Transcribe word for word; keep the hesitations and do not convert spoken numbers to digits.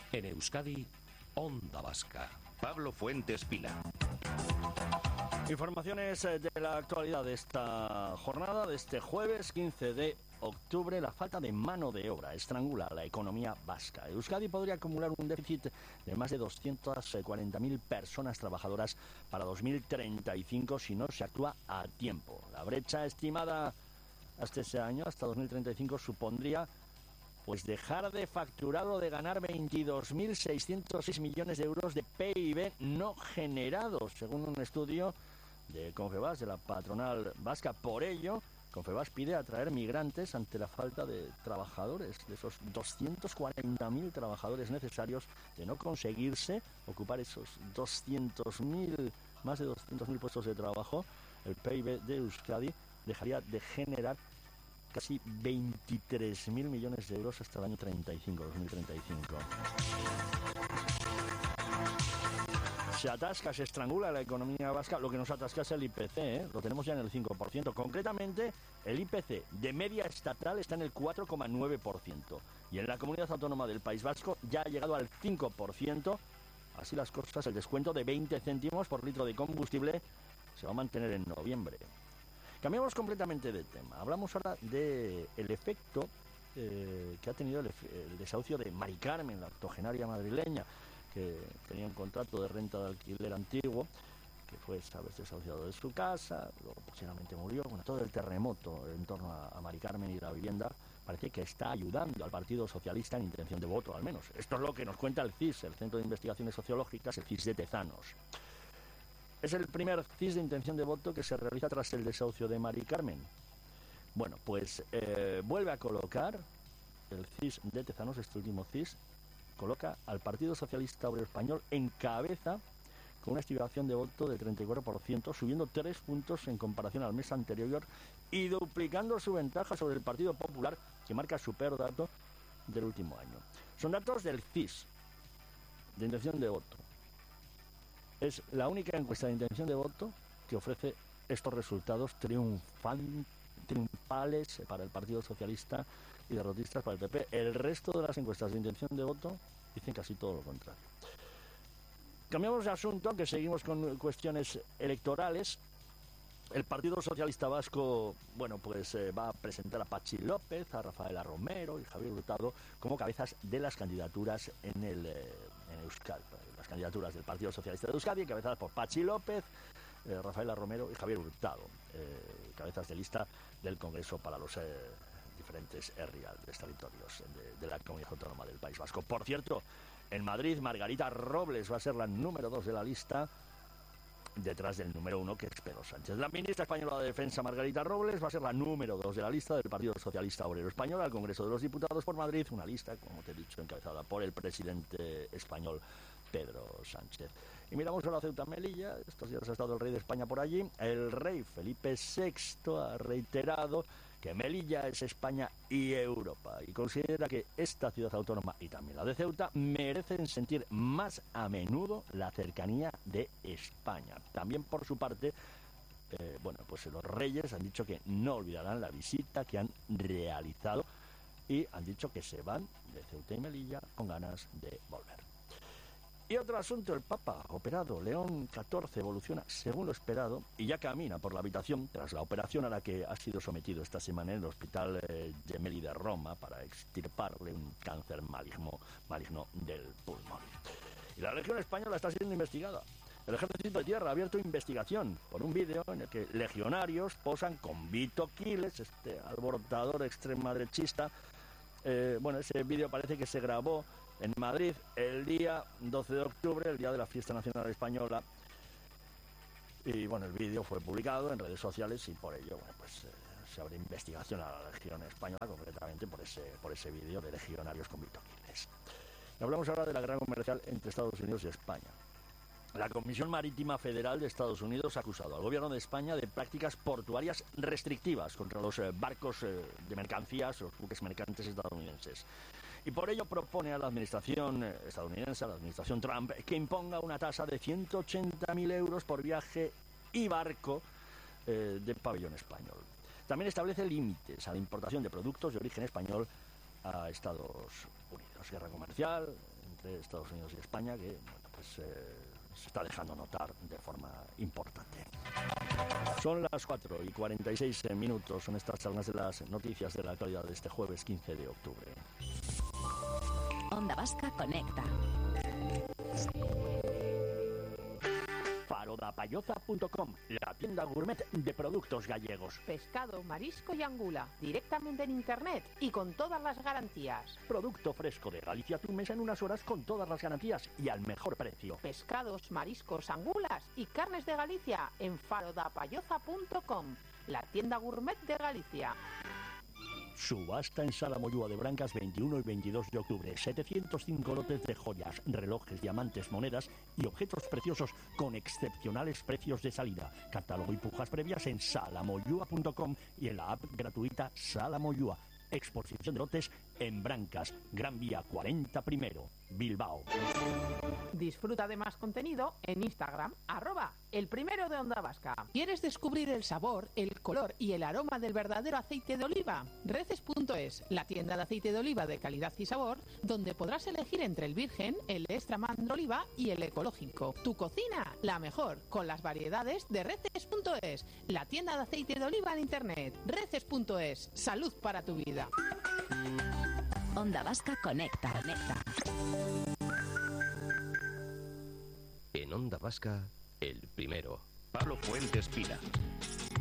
En Euskadi, Onda Vasca. Pablo Fuentes Pila. Informaciones de la actualidad de esta jornada, de este jueves quince de octubre. La falta de mano de obra estrangula la economía vasca. Euskadi podría acumular un déficit de más de doscientas cuarenta mil personas trabajadoras para dos mil treinta y cinco si no se actúa a tiempo. La brecha estimada hasta ese año, hasta dos mil treinta y cinco, supondría pues dejar de facturar o de ganar veintidós mil seiscientos seis millones de euros de P I B no generados, según un estudio de Confebask, de la patronal vasca. Por ello, Confebask pide atraer migrantes ante la falta de trabajadores, de esos doscientos cuarenta mil trabajadores necesarios. De no conseguirse ocupar esos doscientos mil, más de doscientos mil puestos de trabajo, el P I B de Euskadi dejaría de generar casi veintitrés mil millones de euros hasta el año treinta y cinco, dos mil treinta y cinco. Se atasca, se estrangula la economía vasca. Lo que nos atasca es el I P C, ¿eh? Lo tenemos ya en el cinco por ciento. Concretamente, el I P C de media estatal está en el cuatro coma nueve por ciento. Y en la comunidad autónoma del País Vasco ya ha llegado al cinco por ciento. Así las cosas, el descuento de veinte céntimos por litro de combustible se va a mantener en noviembre. Cambiamos completamente de tema. Hablamos ahora del efecto eh, que ha tenido el, el desahucio de Mari Carmen, la octogenaria madrileña, que tenía un contrato de renta de alquiler antiguo, que fue, sabes, desahuciado de su casa, luego posiblemente murió. Bueno, todo el terremoto en torno a, a Mari Carmen y la vivienda parece que está ayudando al Partido Socialista en intención de voto, al menos. Esto es lo que nos cuenta el C I S, el Centro de Investigaciones Sociológicas, el C I S de Tezanos. Es el primer C I S de intención de voto que se realiza tras el desahucio de Mari Carmen. Bueno, pues eh, vuelve a colocar el C I S de Tezanos, este último C I S, coloca al Partido Socialista Obrero Español en cabeza con una estimación de voto de treinta y cuatro por ciento, subiendo tres puntos en comparación al mes anterior y duplicando su ventaja sobre el Partido Popular, que marca su peor dato del último año. Son datos del C I S de intención de voto. Es la única encuesta de intención de voto que ofrece estos resultados triunfan, triunfales para el Partido Socialista y derrotistas para el P P. El resto de las encuestas de intención de voto dicen casi todo lo contrario. Cambiamos de asunto, que seguimos con cuestiones electorales. El Partido Socialista Vasco, bueno, pues eh, va a presentar a Patxi López, a Rafaela Romero y Javier Hurtado como cabezas de las candidaturas en el eh, en Euskadi, las candidaturas del Partido Socialista de Euskadi, encabezadas por Patxi López, eh, Rafaela Romero y Javier Hurtado, eh, cabezas de lista del Congreso para los eh, diferentes herrialdes, territorios de, de la Comunidad Autónoma del País Vasco. Por cierto, en Madrid, Margarita Robles va a ser la número dos de la lista, detrás del número uno, que es Pedro Sánchez. La ministra española de Defensa, Margarita Robles, va a ser la número dos de la lista del Partido Socialista Obrero Español al Congreso de los Diputados por Madrid, una lista, como te he dicho, encabezada por el presidente español Pedro Sánchez. Y miramos ahora a Ceuta, Melilla. Estos días ha estado el rey de España por allí. El rey Felipe sexto ha reiterado que Melilla es España y Europa, y considera que esta ciudad autónoma y también la de Ceuta merecen sentir más a menudo la cercanía de España. También, por su parte, eh, bueno, pues los reyes han dicho que no olvidarán la visita que han realizado y han dicho que se van de Ceuta y Melilla con ganas de volver. Y otro asunto, el Papa operado, León catorce, evoluciona según lo esperado y ya camina por la habitación tras la operación a la que ha sido sometido esta semana en el Hospital eh, Gemelli de Roma para extirparle un cáncer maligno, maligno del pulmón. Y la Legión Española está siendo investigada. El Ejército de Tierra ha abierto investigación por un vídeo en el que legionarios posan con Vito Quiles, este alborotador extrema derechista. Eh, bueno, ese vídeo parece que se grabó en Madrid el día doce de octubre, el día de la Fiesta Nacional Española. Y bueno, el vídeo fue publicado en redes sociales y por ello, bueno, pues eh, se abre investigación a la Legión Española, concretamente por ese, por ese vídeo de legionarios con Vito Quiles. Y hablamos ahora de la guerra comercial entre Estados Unidos y España. La Comisión Marítima Federal de Estados Unidos ha acusado al gobierno de España de prácticas portuarias restrictivas contra los eh, barcos eh, de mercancías, los buques mercantes estadounidenses. Y por ello propone a la administración estadounidense, a la administración Trump, que imponga una tasa de ciento ochenta mil euros por viaje y barco eh, de pabellón español. También establece límites a la importación de productos de origen español a Estados Unidos. Guerra comercial entre Estados Unidos y España que bueno, pues, eh, se está dejando notar de forma importante. Son las cuatro y cuarenta y seis minutos, son estas algunas de las noticias de la actualidad de este jueves quince de octubre. Onda Vasca Conecta. faro da payoza punto com, la tienda gourmet de productos gallegos. Pescado, marisco y angula, directamente en internet y con todas las garantías. Producto fresco de Galicia a tu mesa en unas horas con todas las garantías y al mejor precio. Pescados, mariscos, angulas y carnes de Galicia en faro da payoza punto com, la tienda gourmet de Galicia. Subasta en Sala Moyúa de Brancas veintiuno y veintidós de octubre. setecientos cinco lotes de joyas, relojes, diamantes, monedas y objetos preciosos con excepcionales precios de salida. Catálogo y pujas previas en sala moyúa punto com y en la app gratuita Sala Moyúa. Exposición de lotes en Brancas, Gran Vía cuarenta primero, Bilbao. Disfruta de más contenido en Instagram, arroba el primero de Onda Vasca. ¿Quieres descubrir el sabor, el color y el aroma del verdadero aceite de oliva? Reces punto es, la tienda de aceite de oliva de calidad y sabor, donde podrás elegir entre el virgen, el extra de oliva y el ecológico. Tu cocina, la mejor, con las variedades de Reces punto es, la tienda de aceite de oliva en internet. Reces punto es, salud para tu vida. Onda Vasca Conecta. Conecta. En Onda Vasca, el primero. Pablo Fuentes Pila.